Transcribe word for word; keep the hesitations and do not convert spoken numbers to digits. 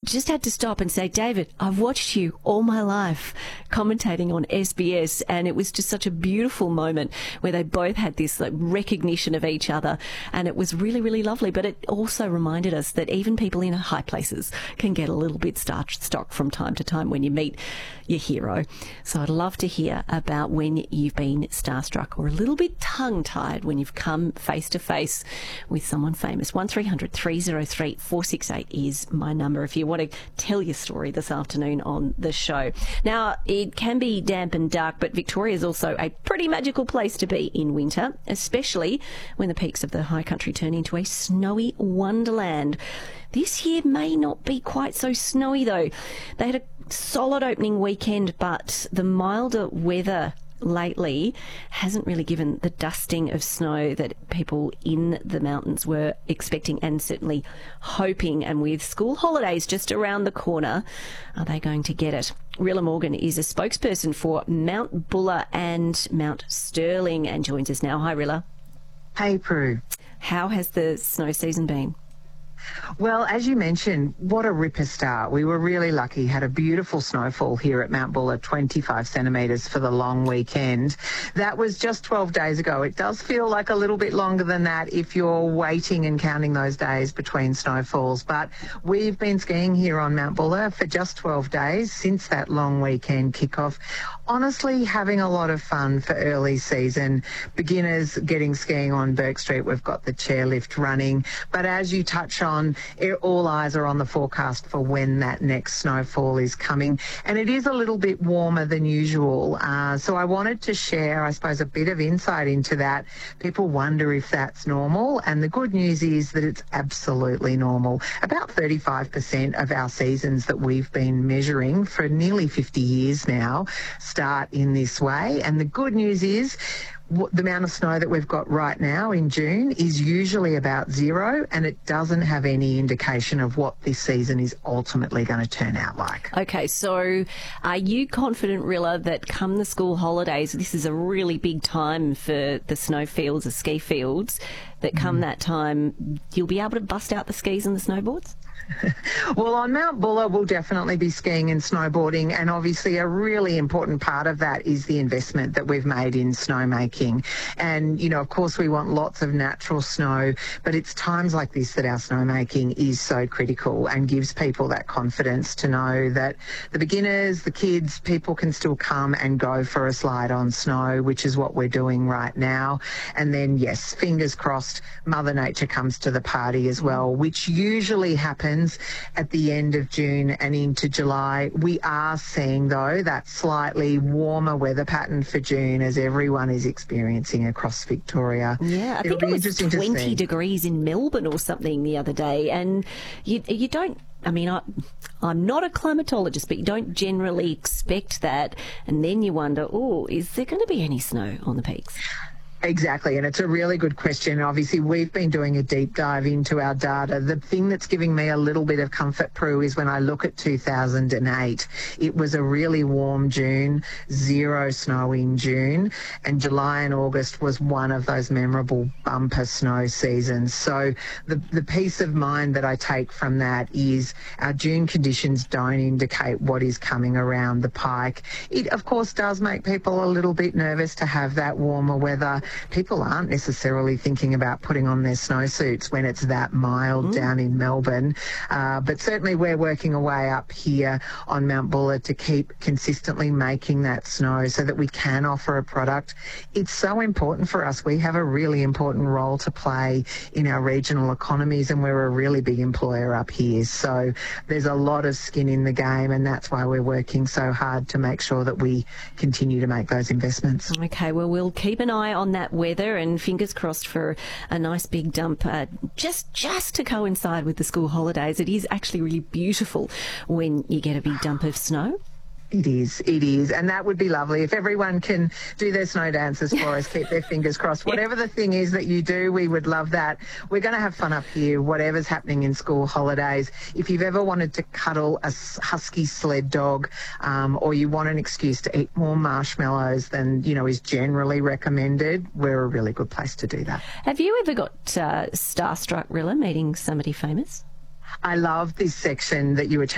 just had to stop and say, David, I've watched you all my life commentating on S B S, and it was just such a beautiful moment where they both had this like recognition of each other, and it was really, really lovely. But it also reminded us that even people in high places can get a little bit starstruck from time to time when you meet your hero. So I'd love to hear about when you've been starstruck or a little bit tongue-tied when you've come face-to-face with someone famous. one three hundred three oh three four six eight is my number if you want to tell your story this afternoon on the show. Now, it can be damp and dark, but Victoria is also a pretty magical place to be in winter, especially when the peaks of the high country turn into a snowy wonderland. This year may not be quite so snowy, though. They had a solid opening weekend, but the milder weather lately hasn't really given the dusting of snow that people in the mountains were expecting and certainly hoping. And with school holidays just around the corner, are they going to get it? Rilla Morgan is a spokesperson for Mount Buller and Mount Sterling and joins us now. Hi, Rilla. Hey, Prue. How has the snow season been? Well, as you mentioned, what a ripper start. We were really lucky, had a beautiful snowfall here at Mount Buller, twenty-five centimetres for the long weekend. That was just twelve days ago. It does feel like a little bit longer than that if you're waiting and counting those days between snowfalls. But we've been skiing here on Mount Buller for just twelve days since that long weekend kickoff. Honestly, having a lot of fun for early season. Beginners getting skiing on Burke Street. We've got the chairlift running. But as you touch on, all eyes are on the forecast for when that next snowfall is coming, and it is a little bit warmer than usual. Uh, so I wanted to share, I suppose, a bit of insight into that. People wonder if that's normal, and the good news is that it's absolutely normal. About thirty-five percent of our seasons that we've been measuring for nearly fifty years now start in this way, and the good news is the amount of snow that we've got right now in June is usually about zero, and it doesn't have any indication of what this season is ultimately going to turn out like. Okay, so are you confident, Rilla, that come the school holidays, this is a really big time for the snow fields, the ski fields, that come mm. that time, you'll be able to bust out the skis and the snowboards? Well, on Mount Buller, we'll definitely be skiing and snowboarding, and obviously a really important part of that is the investment that we've made in snowmaking. And, you know, of course, we want lots of natural snow, but it's times like this that our snowmaking is so critical and gives people that confidence to know that the beginners, the kids, people can still come and go for a slide on snow, which is what we're doing right now. And then, yes, fingers crossed, Mother Nature comes to the party as well, which usually happens at the end of June and into July. We are seeing, though, that slightly warmer weather pattern for June as everyone is experiencing across Victoria. Yeah, I It'll think it was twenty degrees in Melbourne or something the other day, and you, you don't I mean, I, I'm not a climatologist, but you don't generally expect that, and then you wonder, oh, is there going to be any snow on the peaks? Exactly, and it's a really good question. Obviously, we've been doing a deep dive into our data. The thing that's giving me a little bit of comfort, Prue, is when I look at two thousand eight, it was a really warm June, zero snow in June, and July and August was one of those memorable bumper snow seasons. So the, the peace of mind that I take from that is our June conditions don't indicate what is coming around the pike. It, of course, does make people a little bit nervous to have that warmer weather. People aren't necessarily thinking about putting on their snowsuits when it's that mild mm. down in Melbourne. Uh, but certainly we're working away up here on Mount Buller to keep consistently making that snow so that we can offer a product. It's so important for us. We have a really important role to play in our regional economies, and we're a really big employer up here. So there's a lot of skin in the game, and that's why we're working so hard to make sure that we continue to make those investments. Okay, well, we'll keep an eye on that that weather, and fingers crossed for a nice big dump uh, just just to coincide with the school holidays. It is actually really beautiful when you get a big dump of snow. It is, it is, and that would be lovely if everyone can do their snow dances for us, keep their fingers crossed. Whatever the thing is that you do, we would love that. We're going to have fun up here, whatever's happening in school holidays. If you've ever wanted to cuddle a husky sled dog, um, or you want an excuse to eat more marshmallows than, you know, is generally recommended, we're a really good place to do that. Have you ever got uh, starstruck, Rilla, meeting somebody famous? I love this section that you were chatting